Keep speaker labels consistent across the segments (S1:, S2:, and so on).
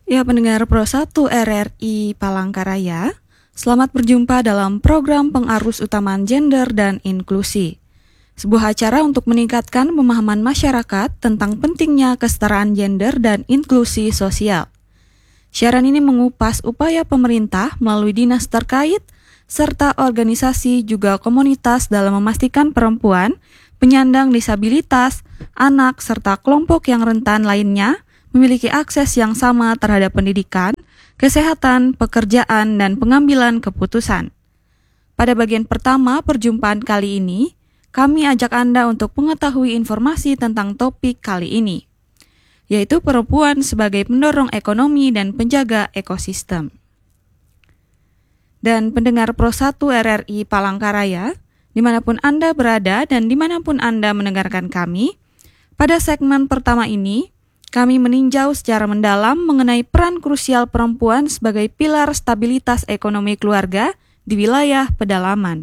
S1: Ya, pendengar Pro 1 RRI Palangkaraya, selamat berjumpa dalam program Pengarus Utamaan Gender dan Inklusi. Sebuah acara untuk meningkatkan pemahaman masyarakat tentang pentingnya kesetaraan gender dan inklusi sosial. Siaran ini mengupas upaya pemerintah melalui dinas terkait, serta organisasi juga komunitas dalam memastikan perempuan, penyandang disabilitas, anak, serta kelompok yang rentan lainnya memiliki akses yang sama terhadap pendidikan, kesehatan, pekerjaan, dan pengambilan keputusan. Pada bagian pertama perjumpaan kali ini, kami ajak Anda untuk mengetahui informasi tentang topik kali ini, yaitu perempuan sebagai pendorong ekonomi dan penjaga ekosistem. Dan pendengar Pro 1 RRI Palangkaraya, dimanapun Anda berada dan dimanapun Anda mendengarkan kami, pada segmen pertama ini, kami meninjau secara mendalam mengenai peran krusial perempuan sebagai pilar stabilitas ekonomi keluarga di wilayah pedalaman.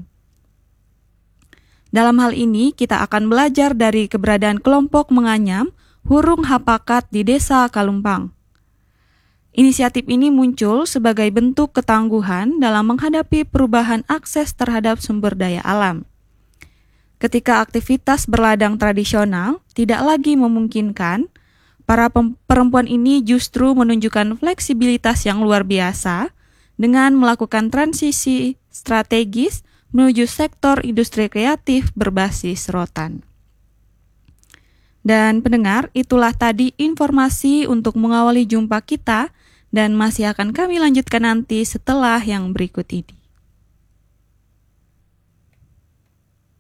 S1: Dalam hal ini, kita akan belajar dari keberadaan kelompok menganyam Hurung Hapakat di Desa Kalumpang. Inisiatif ini muncul sebagai bentuk ketangguhan dalam menghadapi perubahan akses terhadap sumber daya alam. Ketika aktivitas berladang tradisional tidak lagi memungkinkan, para perempuan ini justru menunjukkan fleksibilitas yang luar biasa dengan melakukan transisi strategis menuju sektor industri kreatif berbasis rotan. Dan pendengar, itulah tadi informasi untuk mengawali jumpa kita dan masih akan kami lanjutkan nanti setelah yang berikut ini.